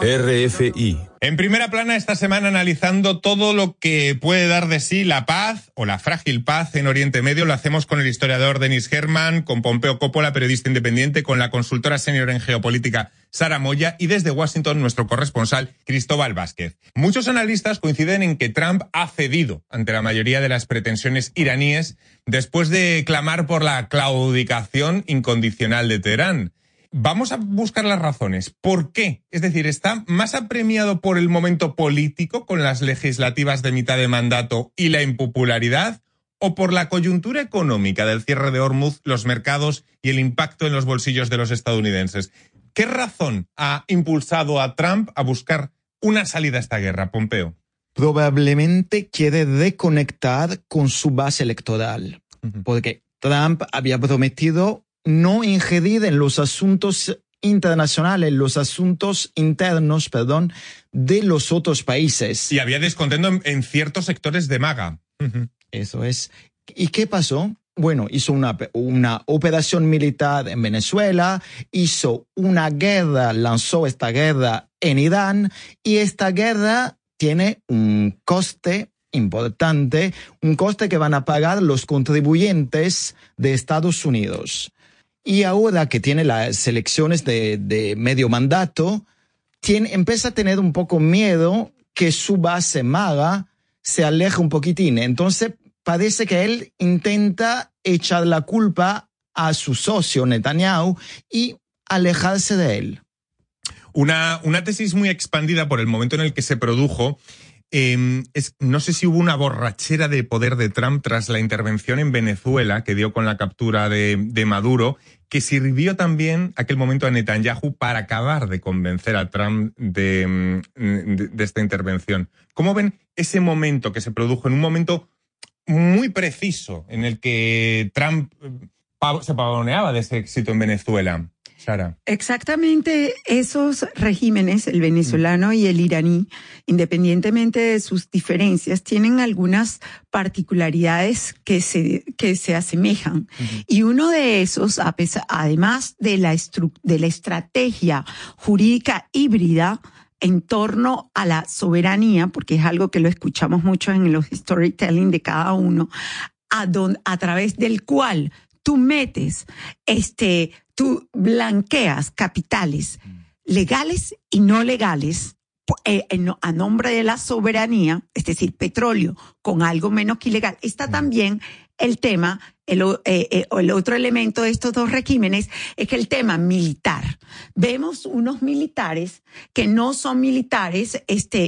RFI. En primera plana esta semana analizando todo lo que puede dar de sí la paz o la frágil paz en Oriente Medio. Lo hacemos con el historiador Denis Herman, con Pompeo Coppola, periodista independiente, con la consultora senior en geopolítica Sara Moya y desde Washington nuestro corresponsal Cristóbal Vázquez. Muchos analistas coinciden en que Trump ha cedido ante la mayoría de las pretensiones iraníes después de clamar por la claudicación incondicional de Teherán. Vamos a buscar las razones. ¿Por qué? Es decir, ¿está más apremiado por el momento político con las legislativas de mitad de mandato y la impopularidad? ¿O por la coyuntura económica del cierre de Hormuz, los mercados y el impacto en los bolsillos de los estadounidenses? ¿Qué razón ha impulsado a Trump a buscar una salida a esta guerra, Pompeo? Probablemente quiere reconectar con su base electoral, porque Trump había prometido no ingerir en los asuntos internacionales, los asuntos internos, de los otros países. Y había descontento en ciertos sectores de MAGA. Eso es. ¿Y qué pasó? Bueno, hizo una operación militar en Venezuela, hizo una guerra, lanzó esta guerra en Irán, y esta guerra tiene un coste importante, un coste que van a pagar los contribuyentes de Estados Unidos. Y ahora que tiene las elecciones de medio mandato, empieza a tener un poco miedo que su base MAGA se aleje un poquitín. Entonces parece que él intenta echar la culpa a su socio Netanyahu y alejarse de él. Una tesis muy expandida por el momento en el que se produjo. No sé si hubo una borrachera de poder de Trump tras la intervención en Venezuela que dio con la captura de Maduro, que sirvió también aquel momento a Netanyahu para acabar de convencer a Trump de esta intervención. ¿Cómo ven ese momento que se produjo en un momento muy preciso en el que Trump se pavoneaba de ese éxito en Venezuela? Sara. Exactamente, esos regímenes, el venezolano y el iraní, independientemente de sus diferencias, tienen algunas particularidades que se asemejan. Y uno de esos, además de la estrategia jurídica híbrida en torno a la soberanía, porque es algo que lo escuchamos mucho en los storytelling de cada uno, a través del cual tú metes tú blanqueas capitales legales y no legales a nombre de la soberanía, es decir, petróleo con algo menos que ilegal. Está también el tema, el otro elemento de estos dos regímenes es que el tema militar. Vemos unos militares que no son militares,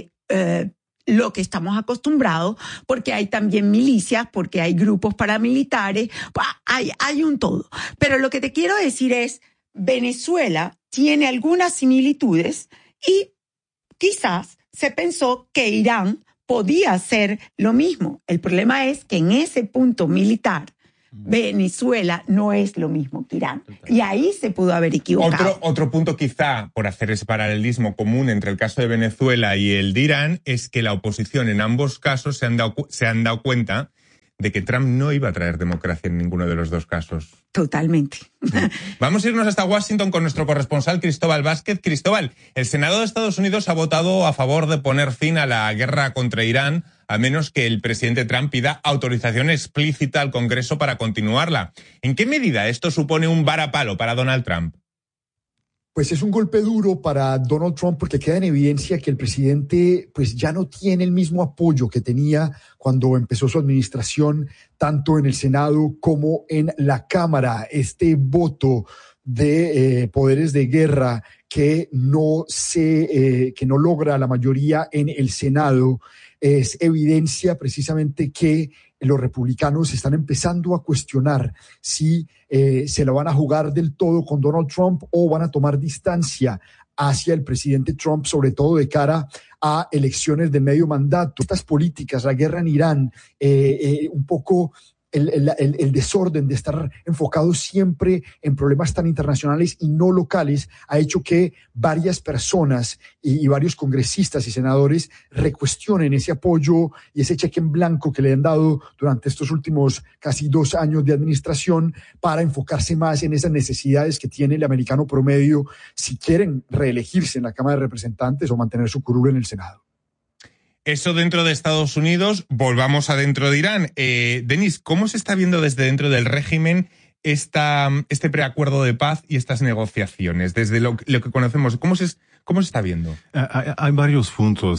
lo que estamos acostumbrados, porque hay también milicias, porque hay grupos paramilitares, hay un todo. Pero lo que te quiero decir es, Venezuela tiene algunas similitudes y quizás se pensó que Irán podía hacer lo mismo. El problema es que en ese punto militar, Venezuela no es lo mismo que Irán. Y ahí se pudo haber equivocado. Otro punto quizá, por hacer ese paralelismo común entre el caso de Venezuela y el de Irán, es que la oposición en ambos casos se han dado cuenta de que Trump no iba a traer democracia en ninguno de los dos casos. Totalmente. Vamos a irnos hasta Washington con nuestro corresponsal Cristóbal Vázquez. Cristóbal, el Senado de Estados Unidos ha votado a favor de poner fin a la guerra contra Irán, a menos que el presidente Trump pida autorización explícita al Congreso para continuarla. ¿En qué medida esto supone un varapalo para Donald Trump? Pues es un golpe duro para Donald Trump porque queda en evidencia que el presidente pues ya no tiene el mismo apoyo que tenía cuando empezó su administración, tanto en el Senado como en la Cámara. Este voto de poderes de guerra que no logra la mayoría en el Senado es evidencia precisamente que los republicanos están empezando a cuestionar si se la van a jugar del todo con Donald Trump o van a tomar distancia hacia el presidente Trump, sobre todo de cara a elecciones de medio mandato. Estas políticas, la guerra en Irán, un poco el desorden de estar enfocado siempre en problemas tan internacionales y no locales ha hecho que varias personas y varios congresistas y senadores recuestionen ese apoyo y ese cheque en blanco que le han dado durante estos últimos casi 2 años de administración para enfocarse más en esas necesidades que tiene el americano promedio si quieren reelegirse en la Cámara de Representantes o mantener su curul en el Senado. Eso dentro de Estados Unidos. Volvamos adentro de Irán. Denis, ¿cómo se está viendo desde dentro del régimen este preacuerdo de paz y estas negociaciones? Desde lo que conocemos, ¿cómo se está viendo? Hay varios puntos.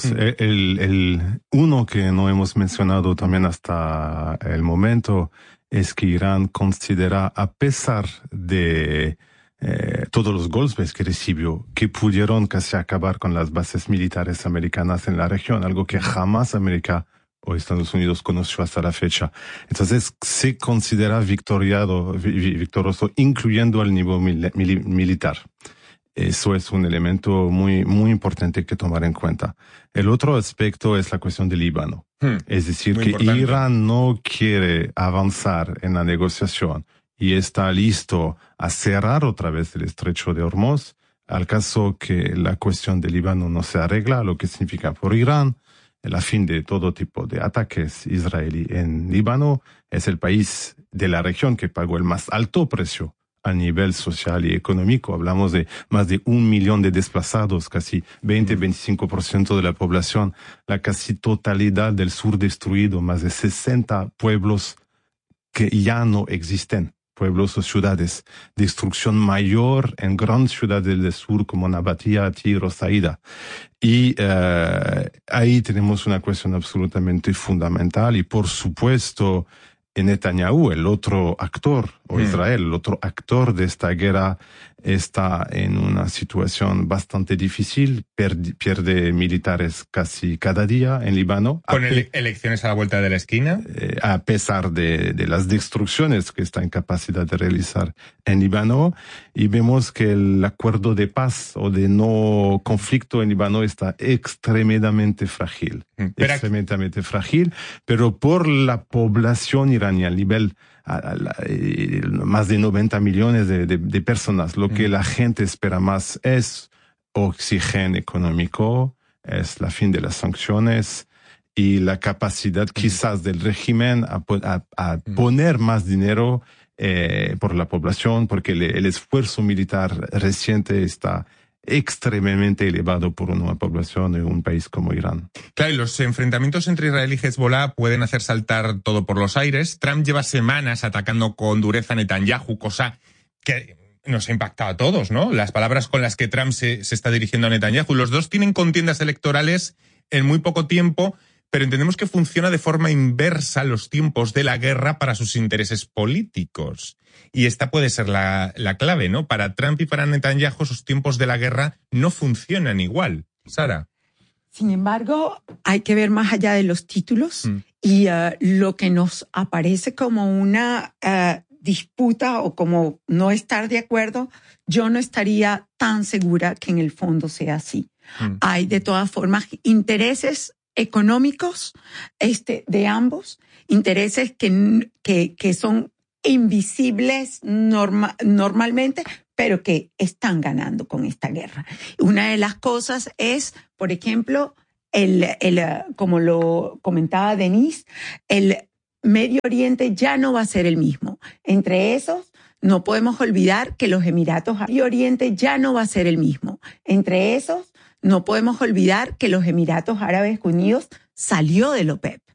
Uno que no hemos mencionado también hasta el momento es que Irán considera, a pesar de todos los golpes que recibió, que pudieron casi acabar con las bases militares americanas en la región, algo que jamás América o Estados Unidos conoció hasta la fecha. Entonces se considera victorioso, incluyendo al nivel militar. Eso es un elemento muy, muy importante que tomar en cuenta. El otro aspecto es la cuestión del Líbano. Es decir, que Irán no quiere avanzar en la negociación y está listo a cerrar otra vez el estrecho de Hormuz, al caso que la cuestión del Líbano no se arregla, lo que significa por Irán el fin de todo tipo de ataques israelí en Líbano. Es el país de la región que pagó el más alto precio a nivel social y económico. Hablamos de más de 1 millón de desplazados, casi 20-25% de la población, la casi totalidad del sur destruido, más de 60 pueblos que ya no existen. Pueblos o ciudades, destrucción mayor en grandes ciudades del sur como Nabatea, Tiro, Saida. Y ahí tenemos una cuestión absolutamente fundamental y por supuesto Netanyahu, el otro actor, o Israel, el otro actor de esta guerra, está en una situación bastante difícil, pierde militares casi cada día en Líbano. Con elecciones a la vuelta de la esquina. A pesar de las destrucciones que está en capacidad de realizar en Líbano, y vemos que el acuerdo de paz o de no conflicto en Líbano está extremadamente frágil. Extremadamente frágil, pero por la población iraní a nivel más de 90 millones de personas. Lo que la gente espera más es oxígeno económico, es la fin de las sanciones y la capacidad quizás del régimen a poner más dinero por la población, porque el esfuerzo militar reciente está extremadamente elevado por una población de un país como Irán. Claro, y los enfrentamientos entre Israel y Hezbollah pueden hacer saltar todo por los aires. Trump lleva semanas atacando con dureza a Netanyahu, cosa que nos ha impactado a todos, ¿no? Las palabras con las que Trump se está dirigiendo a Netanyahu. Los dos tienen contiendas electorales en muy poco tiempo, pero entendemos que funciona de forma inversa los tiempos de la guerra para sus intereses políticos. Y esta puede ser la clave, ¿no? Para Trump y para Netanyahu, sus tiempos de la guerra no funcionan igual. Sara. Sin embargo, hay que ver más allá de los títulos y lo que nos aparece como una disputa o como no estar de acuerdo, yo no estaría tan segura que en el fondo sea así. Hay de todas formas intereses económicos de ambos, intereses que son invisibles normalmente, pero que están ganando con esta guerra. Una de las cosas es, por ejemplo, como lo comentaba Denise, el Medio Oriente ya no va a ser el mismo. Entre esos, no podemos olvidar que los Emiratos Árabes Oriente ya no va a ser el mismo. Entre esos, no podemos olvidar que los Emiratos Árabes Unidos salió del OPEP.